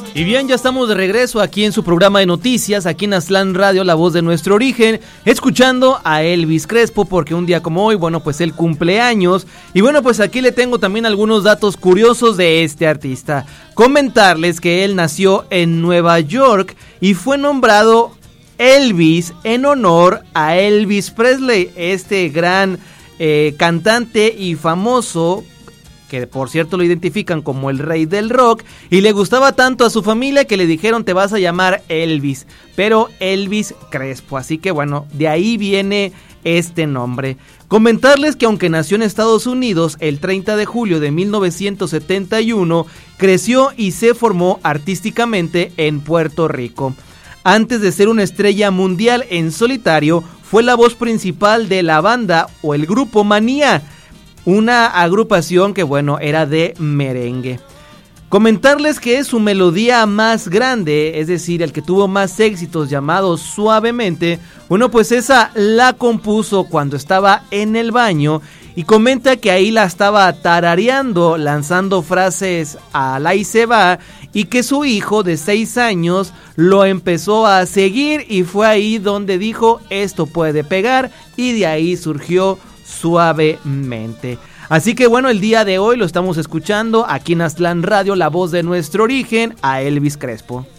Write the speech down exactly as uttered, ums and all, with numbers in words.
Y bien, ya estamos de regreso aquí en su programa de noticias, aquí en Aztlán Radio, la voz de nuestro origen, escuchando a Elvis Crespo, porque un día como hoy, bueno, pues él cumpleaños. Y bueno, pues aquí le tengo también algunos datos curiosos de este artista. Comentarles que él nació en Nueva York y fue nombrado Elvis en honor a Elvis Presley, este gran eh, cantante y famoso, que por cierto lo identifican como el rey del rock, y le gustaba tanto a su familia que le dijeron te vas a llamar Elvis, pero Elvis Crespo, así que bueno, de ahí viene este nombre. Comentarles que aunque nació en Estados Unidos el treinta de julio de mil novecientos setenta y uno, creció y se formó artísticamente en Puerto Rico. Antes de ser una estrella mundial en solitario, fue la voz principal de la banda o el grupo Manía, una agrupación que bueno era de merengue. Comentarles que su melodía más grande, es decir, el que tuvo más éxitos, llamado Suavemente, bueno, pues esa la compuso cuando estaba en el baño, y comenta que ahí la estaba tarareando, lanzando frases a la y se va, y que su hijo de seis años lo empezó a seguir, y fue ahí donde dijo esto puede pegar, y de ahí surgió Suavemente. Así que bueno, el día de hoy lo estamos escuchando aquí en Aztlán Radio, la voz de nuestro origen, a Elvis Crespo.